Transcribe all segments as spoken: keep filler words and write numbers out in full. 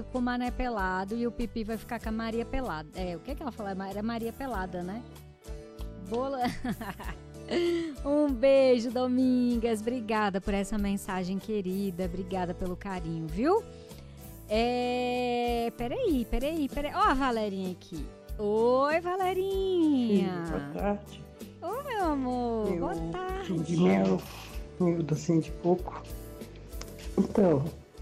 com o Mané pelado e o Pipi vai ficar com a Maria pelada. É, o que que ela falou? Era Maria pelada, né? Bola... Um beijo, Domingas. Obrigada por essa mensagem querida. Obrigada pelo carinho, viu? É... Peraí, peraí, peraí. Ó a Valerinha aqui. Oi, Valerinha. Sim, boa tarde. Oi, meu amor. Meu Boa tarde. De mel, meu docinho de coco. Então,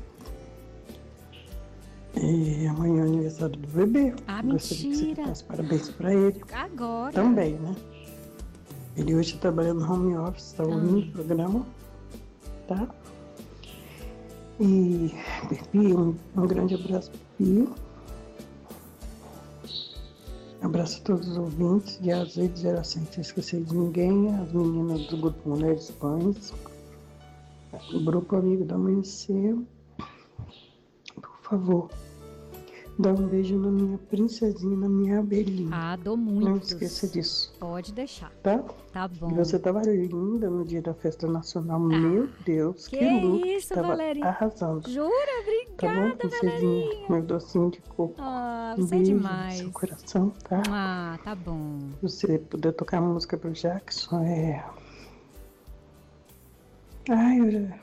e amanhã é o aniversário do bebê. Ah, Gostaria que você mentira. desse parabéns pra ele. Agora. Também, né? Ele hoje tá trabalhando no home office, tá ouvindo Ah. o programa, tá? E, Pepi, um, um grande abraço, Pepi. Abraço a todos os ouvintes de Azeite de Geração, sem esquecer de ninguém, as meninas do Grupo Mulheres Pães, o Grupo Amigo do Amanhecer. Por favor, dá um beijo na minha princesinha, na minha abelhinha. Ah, dou muito. Não esqueça disso. Pode deixar. Tá? Tá bom. E você tava linda no dia da festa nacional. Meu Deus, que que look. isso, tava Valerinha. arrasando. Jura? Tá bom, Obrigada, princesinha? Valerinha. Meu docinho de coco. Ah, Um você é beijo demais. no seu coração, tá? Ah, tá bom. Se você puder tocar uma música pro Jackson, é... Ai, eu já...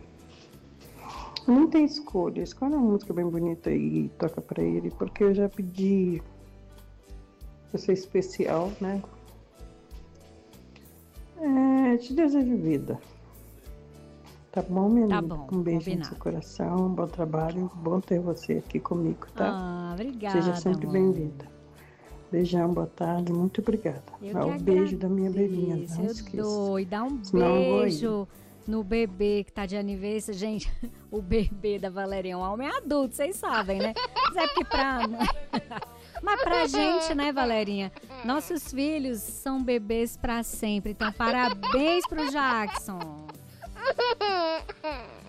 Não tem escolha. Escolhe uma música bem bonita e toca pra ele, porque eu já pedi pra ser especial, né? É, te desejo vida. Tá bom, minha Tá linda? bom, Um beijo combinado. no seu coração, bom trabalho, bom ter você aqui comigo, tá? Ah, obrigada. Seja sempre amor. bem-vinda. Beijão, boa tarde, muito obrigada. Eu Dá que o beijo da minha agradeço, belinha, não eu esqueça. dou. E dá um Senão eu vou beijo no bebê que tá de aniversário. Gente, o bebê da Valerinha é um homem adulto, vocês sabem, né? Mas é porque pra... Mas pra gente, né, Valerinha? Nossos filhos são bebês pra sempre. Então, parabéns pro Jackson.